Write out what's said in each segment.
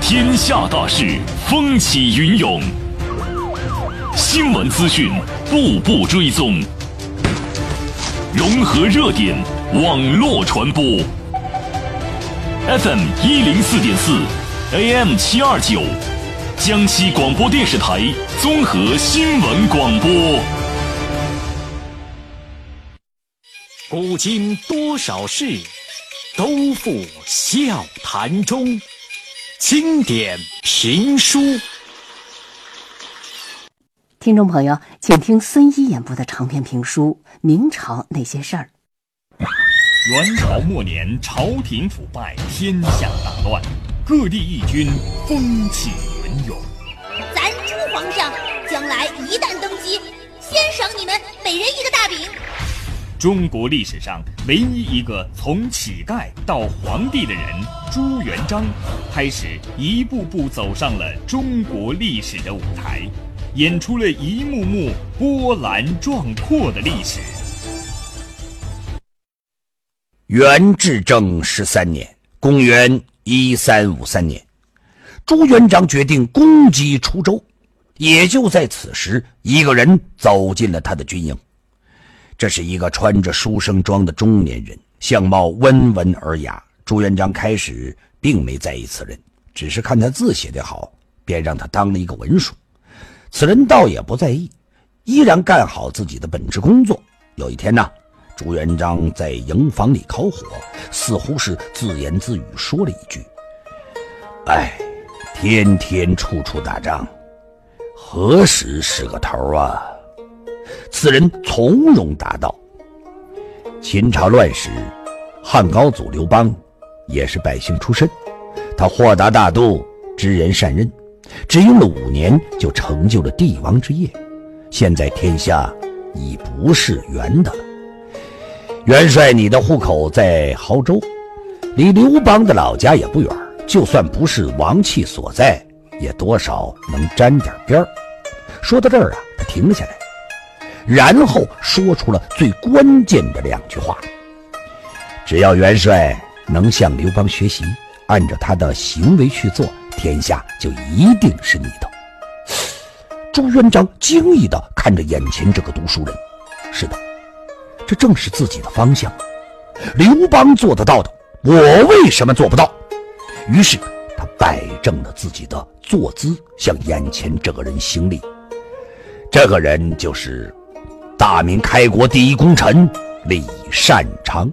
天下大事，风起云涌，新闻资讯步步追踪，融合热点，网络传播。FM 104.4 ，AM 729，江西广播电视台综合新闻广播。 古今多少事，都付笑谈中。经典评书。 听众朋友，请听孙一演播的长篇评书《明朝那些事儿》。 元朝末年，朝廷腐败，天下大乱，各地义军风起云涌。 咱朱皇上将来一旦登基，先赏你们每人一个大饼。 中国历史上唯一一个从乞丐到皇帝的人朱元璋，开始一步步走上了中国历史的舞台，演出了一幕幕波澜壮阔的历史。 元至正13年，公元1353年，朱元璋决定攻击滁州。也就在此时，一个人走进了他的军营。这是一个穿着书生装的中年人，相貌温文尔雅。朱元璋开始并没在意此人，只是看他字写得好，便让他当了一个文书。此人倒也不在意，依然干好自己的本职工作。有一天呢，朱元璋在营房里烤火，似乎是自言自语说了一句：“哎，天天处处打仗，何时是个头啊？”此人从容答道：“秦朝乱时，汉高祖刘邦也是百姓出身，他豁达大度，知人善任，只用了5年就成就了帝王之业。现在天下已不是元的了。元帅，你的户口在亳州，离刘邦的老家也不远，就算不是王气所在，也多少能沾点边儿。”说到这儿啊，他停了下来，然后说出了最关键的2句话：“只要元帅能向刘邦学习，按照他的行为去做，天下就一定是你的。”朱元璋惊异地看着眼前这个读书人，是的，这正是自己的方向。刘邦做得到的，我为什么做不到？于是他摆正了自己的坐姿，向眼前这个人行礼。这个人就是大明开国第一功臣李善长。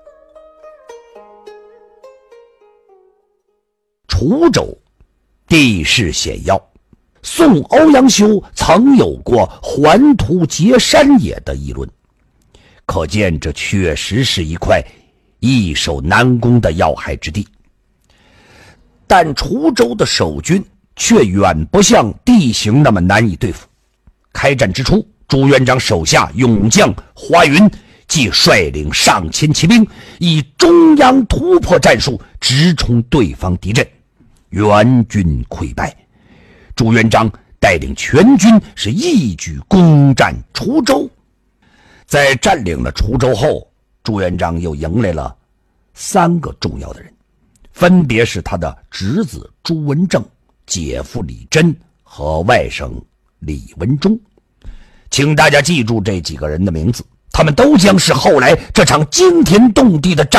滁州地势险要，宋欧阳修曾有过环图截山也的议论，可见这确实是一块易守难攻的要害之地。但滁州的守军却远不像地形那么难以对付。开战之初，朱元璋手下勇将华云即率领上千骑兵，以中央突破战术直冲对方敌阵，元军溃败。朱元璋带领全军是一举攻占滁州。在占领了滁州后，朱元璋又迎来了3个重要的人，分别是他的侄子朱文正、姐夫李真和外甥李文忠。请大家记住这几个人的名字，他们都将是后来这场惊天动地的战